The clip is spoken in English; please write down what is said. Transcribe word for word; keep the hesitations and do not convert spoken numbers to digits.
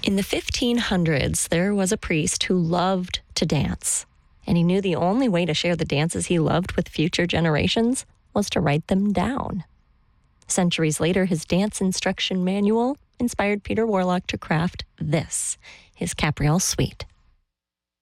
In the fifteen hundreds, there was a priest who loved to dance, and he knew the only way to share the dances he loved with future generations was to write them down. Centuries later, his dance instruction manual inspired Peter Warlock to craft this, his Capriole Suite.